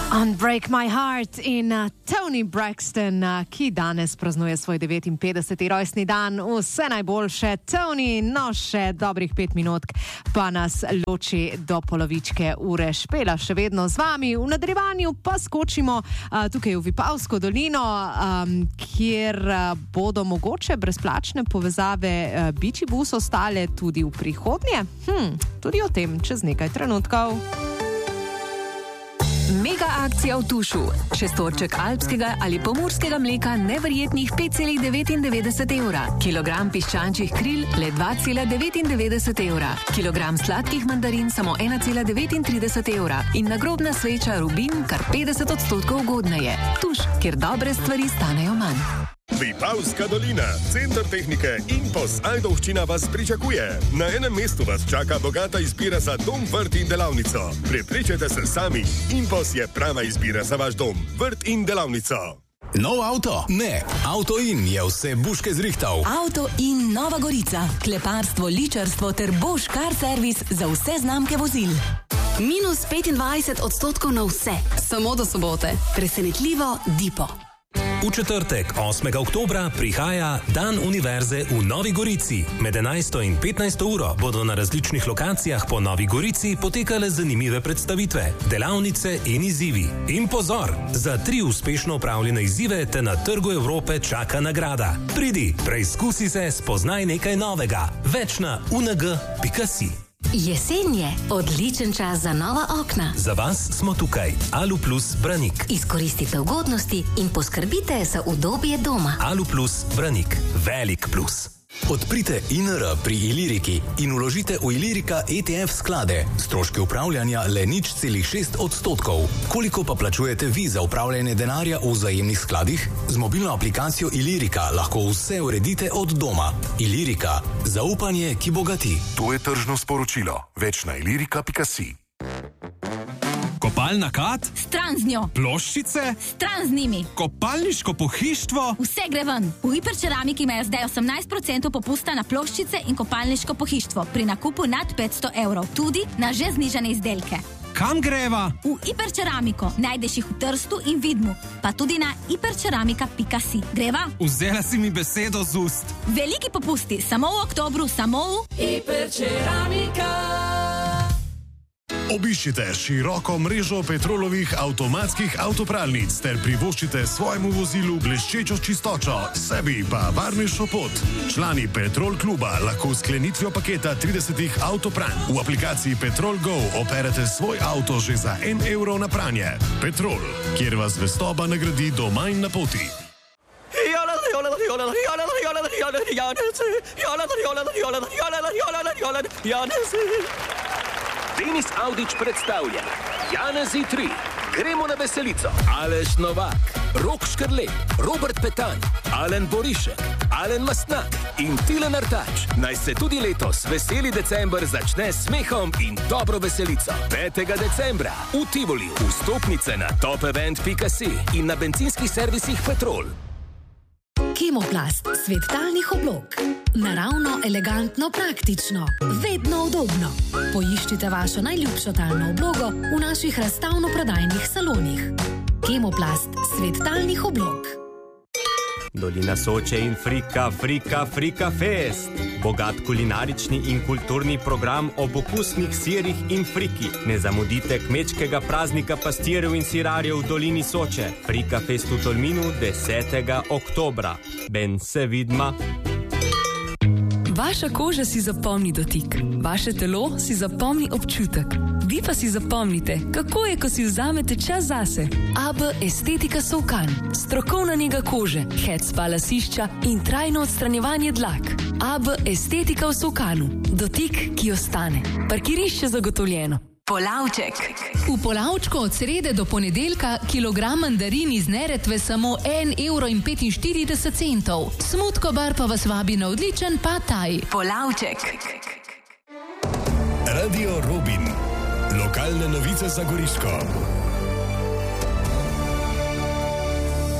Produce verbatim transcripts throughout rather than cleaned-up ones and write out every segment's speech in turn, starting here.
Unbreak My Heart in uh, Toni Braxton, uh, ki danes praznuje svoj devetinpetdeseti rojstni dan. Vse najboljše, Toni, no še dobrih pet minut pa nas loči do polovičke ure. Špela še vedno z vami, v nadaljevanju pa skočimo uh, tukaj v Vipavsko dolino, um, kjer uh, bodo mogoče brezplačne povezave uh, Biči bus ostale tudi v prihodnje. Hm, tudi o tem čez nekaj trenutkov. Mega akcija v Tušu. Šestorček alpskega ali pomurskega mleka neverjetnih pet celih devetindevetdeset evra. Kilogram piščančjih kril le dva celih devetindevetdeset evra. Kilogram sladkih mandarin samo ena celih devetintrideset evra. In nagrobna sveča Rubin kar petdeset odstotkov ugodneje. Tuš, kjer dobre stvari stanejo manj. Vipavska dolina, center tehnike Impos Ajdovščina vas pričakuje. Na enem mestu vas čaka bogata izbira za dom, vrt in delavnico. Prepričajte se sami, Impos je prava izbira za vaš dom, vrt in delavnico. Nov avto? Ne. Auto In je vse buške zrihtal. Auto In Nova Gorica. Kleparstvo, ličarstvo ter Bosch Car Service za vse znamke vozil. Minus petindvajset odstotkov na vse. Samo do sobote. Presenetljivo Dipo. V četrtek, osmega oktobra, prihaja Dan univerze v Novi Gorici. Med enajsto in petnajsto uro bodo na različnih lokacijah po Novi Gorici potekale zanimive predstavitve, delavnice in izzivi. In pozor, za tri uspešno upravljene izzive te na Trgu Evrope čaka nagrada. Pridi, preizkusi se, spoznaj nekaj novega. Več na u n g pika si. Jesen je odličen čas za nova okna. Za vas smo tukaj. Aluplus Branik. Izkoristite ugodnosti in poskrbite za udobje doma. Aluplus Branik. Velik plus. Odprite I N R pri Iliriki in vložite v Ilirika E T F sklade. Stroški upravljanja le nič celih šest odstotkov. Koliko pa plačujete vi za upravljanje denarja v vzajemnih skladih? Z mobilno aplikacijo Ilirika lahko vse uredite od doma. Ilirika. Zaupanje, ki bogati. To je tržno sporočilo. Več na ilirika pika si. Kopalna kad? Stran z njo. Ploščice? Stran z njimi. Kopalniško pohištvo? Vse gre ven. V Hiperceramiki imajo zdaj osemnajst procentov popusta na ploščice in kopalniško pohištvo pri nakupu nad petsto evrov. Tudi na že znižane izdelke. Kam greva? V Hiperceramiko. Najdeš jih v Trstu in Vidmu. Pa tudi na hiperceramika pika si. Greva? Vzela si mi besedo z ust. Veliki popusti. Samo v oktobru, samo v Hiperceramika. Obiščite široko mrežo Petrolovih avtomatskih avtopralnic ter privoščite svojemu vozilu bleščečo čistočo, sebi pa varnejšo pot. Člani Petrol kluba lahko s sklenitvijo paketa tridesetih avtopranj v aplikaciji Petrol Go operete svoj avto že za en evro na pranje. Petrol, kjer vas zvestoba nagradi doma in na poti. Denis Avdić predstavlja Janezi tri, Gremo na veselico, Aleš Novak, Rok Škrlej, Robert Petan, Alen Borišek, Alen Mastnak in Tilen Artač. Naj se tudi letos veseli december začne s smehom in dobro veselico. petega decembra v Tivoliju. Vstopnice na top event pika si in na bencinskih servisih Petrol. Kemoplast, svet talnih oblog. Naravno, elegantno, praktično. Vedno udobno. Poiščite vašo najljubšo talno oblogo v naših razstavno-prodajnih salonih. Kemoplast, svet talnih oblog. Dolina Soče in Frika, Frika, Frika Fest. Bogat kulinarični in kulturni program ob okusnih sirih in friki. Ne zamudite kmečkega praznika pastirjev in sirarjev v Dolini Soče. Frika Fest v Tolminu desetega oktobra. Ben se vidma. Vaša koža si zapomni dotik, vaše telo si zapomni občutek. Vi pa si zapomnite, kako je, ko si vzamete čas zase. A B Estetika Solkan. Strokovna njega kože, head spa lasišča in trajno odstranjevanje dlak. A B Estetika v Solkanu. Dotik, ki ostane. Parkirišče zagotovljeno. Polavček. V Polavčku od srede do ponedeljka kilogram mandarin iz Neretve samo en evro in petinštirideset centov. Smutko bar pa vas vabi na odličen pad thai. Polavček. Radio Rubin. Lokalne novice za Goriško.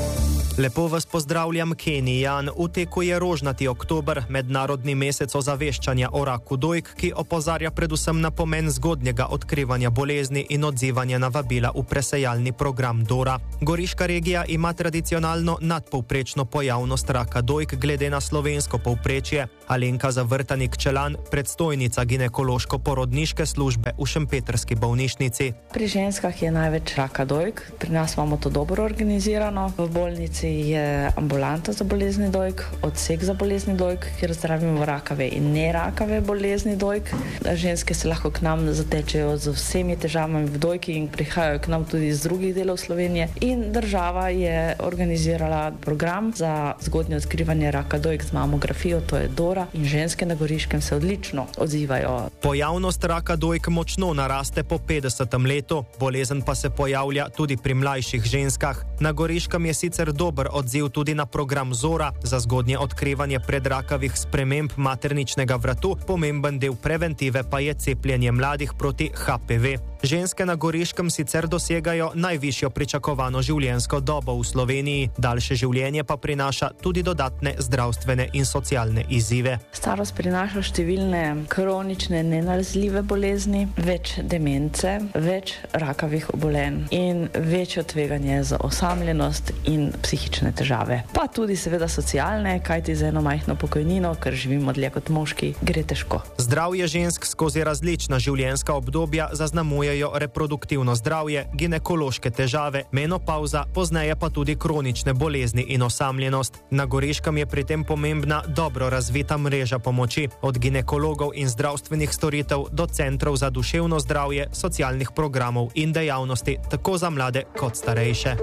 Lepo vas pozdravljam, Kenijan. V teku je rožnati oktober, mednarodni mesec ozaveščanja o raku dojk, ki opozarja predvsem na pomen zgodnjega odkrivanja bolezni in odzivanja na vabila v presejalni program Dora. Goriška regija ima tradicionalno nadpovprečno pojavnost raka dojk glede na slovensko povprečje. Alenka Zavrtanik-Čelan, predstojnica ginekološko-porodniške službe v šempetrski bolnišnici. Pri ženskah je največ raka dojk. Pri nas imamo to dobro organizirano. V bolnici je ambulanta za bolezni dojk, odsek za bolezni dojk, kjer zdravimo rakave in nerakave bolezni dojk. Ženske se lahko k nam zatečejo z vsemi težavami v dojki in prihajajo k nam tudi iz drugih delov Slovenije. In država je organizirala program za zgodnje odkrivanje raka dojk z mamografijo, to je Dora, in ženske na Goriškem se odlično odzivajo. Pojavnost raka dojk močno naraste po petdesetem letu, bolezen pa se pojavlja tudi pri mlajših ženskah. Na Goriškem je sicer dober odziv tudi na program Zora za zgodnje odkrivanje predrakavih sprememb materničnega vratu, pomemben del preventive pa je cepljenje mladih proti H P V. Ženske na Goriškem sicer dosegajo najvišjo pričakovano življenjsko dobo v Sloveniji, daljše življenje pa prinaša tudi dodatne zdravstvene in socialne izzive. Starost prinaša številne kronične nenalezljive bolezni, več demence, več rakavih obolenj in večjo tveganje za osamljenost in psihične težave. Pa tudi seveda socialne, kajti za eno majhno pokojnino, ker živimo dlje kot moški, gre težko. Zdravje žensk skozi različna življenjska obdobja zaznamuje reproduktivno zdravje, ginekološke težave, menopauza, pozneje pa tudi kronične bolezni in osamljenost. Na Goriškem je pri tem pomembna dobro razvita mreža pomoči, od ginekologov in zdravstvenih storitev do centrov za duševno zdravje, socialnih programov in dejavnosti, tako za mlade kot starejše.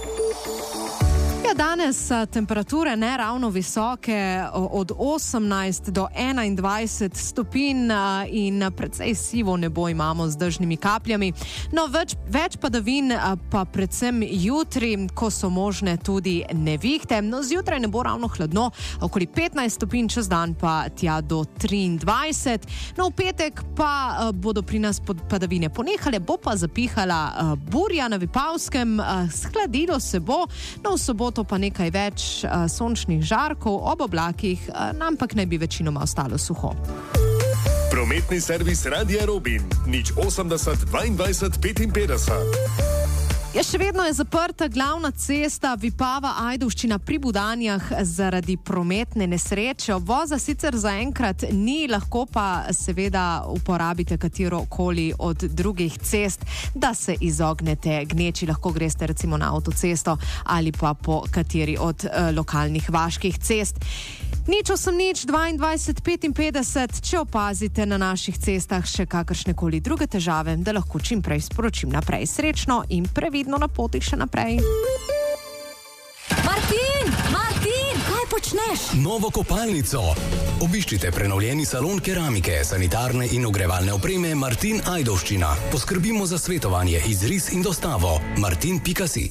Danes temperature ne ravno visoke, od osemnajst do enaindvajset stopinj in precej sivo nebo imamo z dežnimi kapljami. No, več, več padavin pa predvsem jutri, ko so možne tudi nevihte. No, zjutraj ne bo ravno hladno, okoli petnajst stopinj, čez dan pa tja do triindvajset. No, v petek pa bodo pri nas padavine ponehale, bo pa zapihala burja na Vipavskem, shladilo se bo, no v soboto pa nekaj več uh, sončnih žarkov, ob oblakih, uh, ampak naj bi večinoma ostalo suho. Prometni servis Radia Robin, nič osemdeset dvaindvajset petinpetdeset. Ja, še vedno je zaprta glavna cesta Vipava-Ajdovščina pri Budanjah zaradi prometne nesreče. Obvoza sicer zaenkrat ni, lahko pa seveda uporabite katero koli od drugih cest, da se izognete gneči. Lahko greste recimo na avtocesto ali pa po kateri od uh, lokalnih vaških cest. Nič osem nič dvaindvajset petinpetdeset, če opazite na naših cestah še kakršne koli druge težave, da lahko čim prej sporočim naprej. Srečno in previdno na poti še naprej. Martin! Martin! Kaj počneš? Novo kopalnico. Obiščite prenovljeni salon keramike, sanitarne in ogrevalne opreme Martin Ajdovščina. Poskrbimo za svetovanje, izris in dostavo. martin pika si.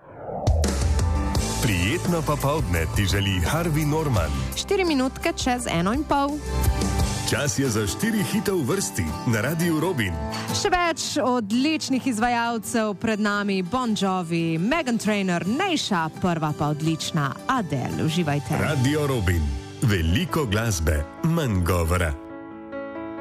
Prijetno popoldne ti želi Harvey Norman. Štiri minutke čez eno in pol. Čas je za štiri hite v vrsti na Radiu Robin. Še več odličnih izvajalcev pred nami: Bon Jovi, Meghan Trainor, Nejša, prva pa odlična Adele. Uživajte. Radio Robin. Veliko glasbe, manj govora.